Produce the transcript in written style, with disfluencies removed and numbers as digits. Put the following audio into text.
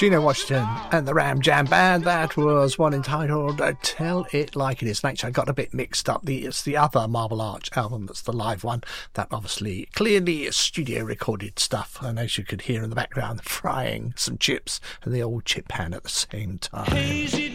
Gino Washington and the Ram Jam Band. That was one entitled Tell It Like It Is. Actually, I got a bit mixed up. It's the other Marble Arch album that's the live one. That obviously clearly studio recorded stuff. And as you could hear in the background, frying some chips and the old chip pan at the same time.